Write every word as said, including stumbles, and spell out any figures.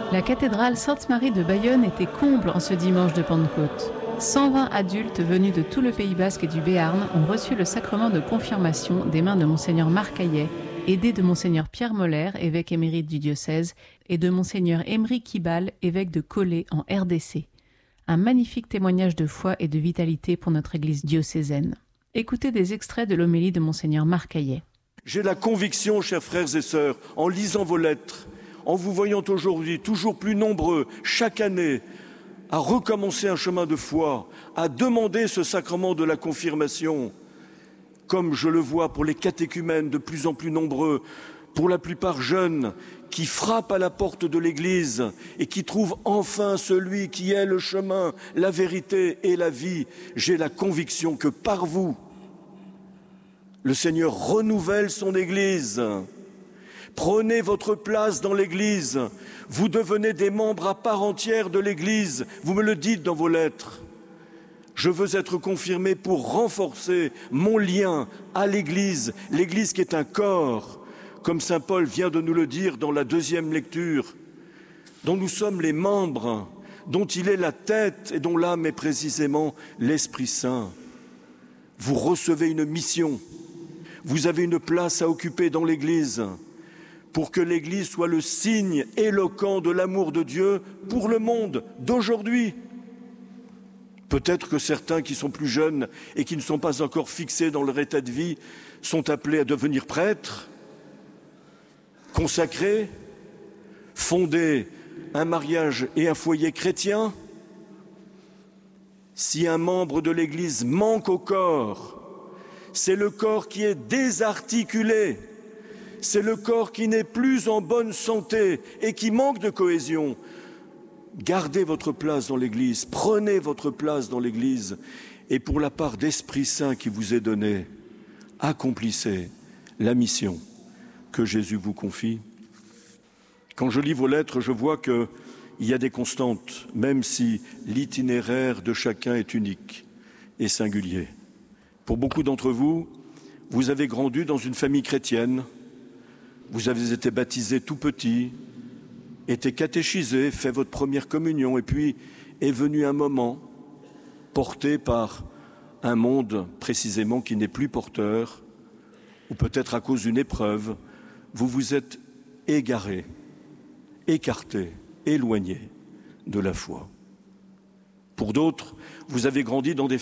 La cathédrale Sainte-Marie de Bayonne était comble en ce dimanche de Pentecôte. cent vingt adultes venus de tout le Pays Basque et du Béarn ont reçu le sacrement de confirmation des mains de Monseigneur Marc Hayet, aidé de Monseigneur Pierre Moller, évêque émérite du diocèse, et de Monseigneur Emery Kibal, évêque de Collet en R D C. Un magnifique témoignage de foi et de vitalité pour notre Église diocésaine. Écoutez des extraits de l'homélie de Monseigneur Marc Hayet. J'ai la conviction, chers frères et sœurs, en lisant vos lettres, en vous voyant aujourd'hui toujours plus nombreux, chaque année, à recommencer un chemin de foi, à demander ce sacrement de la confirmation, comme je le vois pour les catéchumènes de plus en plus nombreux, pour la plupart jeunes, qui frappent à la porte de l'Église et qui trouvent enfin celui qui est le chemin, la vérité et la vie. J'ai la conviction que par vous, le Seigneur renouvelle son Église. Prenez votre place dans l'Église. Vous devenez des membres à part entière de l'Église. Vous me le dites dans vos lettres. Je veux être confirmé pour renforcer mon lien à l'Église, l'Église qui est un corps, comme saint Paul vient de nous le dire dans la deuxième lecture, dont nous sommes les membres, dont il est la tête et dont l'âme est précisément l'Esprit Saint. Vous recevez une mission, vous avez une place à occuper dans l'Église, pour que l'Église soit le signe éloquent de l'amour de Dieu pour le monde d'aujourd'hui. Peut-être que certains qui sont plus jeunes et qui ne sont pas encore fixés dans leur état de vie sont appelés à devenir prêtres, consacrés, fonder un mariage et un foyer chrétien. Si un membre de l'Église manque au corps, c'est le corps qui est désarticulé. C'est le corps qui n'est plus en bonne santé et qui manque de cohésion. Gardez votre place dans l'Église, prenez votre place dans l'Église et pour la part d'Esprit Saint qui vous est donnée, accomplissez la mission que Jésus vous confie. Quand je lis vos lettres, je vois qu'il y a des constantes, même si l'itinéraire de chacun est unique et singulier. Pour beaucoup d'entre vous, vous avez grandi dans une famille chrétienne. Vous avez été baptisé tout petit, été catéchisé, fait votre première communion, et puis est venu un moment porté par un monde précisément qui n'est plus porteur, ou peut-être à cause d'une épreuve, vous vous êtes égaré, écarté, éloigné de la foi. Pour d'autres, vous avez grandi dans des